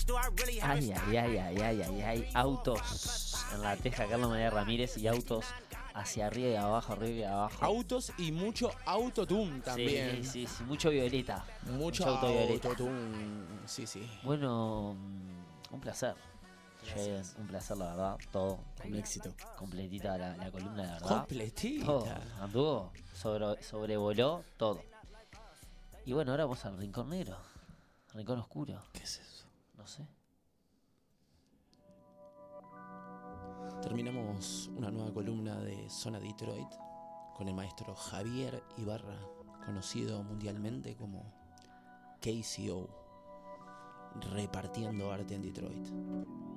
Ay, ay, ay, ay, ay, ay, ay. Autos en la Teja Carlos María Ramírez y autos hacia arriba y abajo, arriba y abajo. Autos y mucho autotune también. Sí, sí, sí, mucho violeta. Mucho auto violeta. autotune. Sí, sí. Bueno, un placer. Gracias. Un placer, la verdad. Todo. Un éxito. Completita la columna, la verdad. Completita. Todo. Anduvo, sobrevoló todo. Y bueno, ahora vamos al rincón negro. Rincón oscuro. ¿Qué es eso? No sé. Terminamos una nueva columna de Zona Detroit con el maestro Javier Ibarra, conocido mundialmente como KCO, repartiendo arte en Detroit.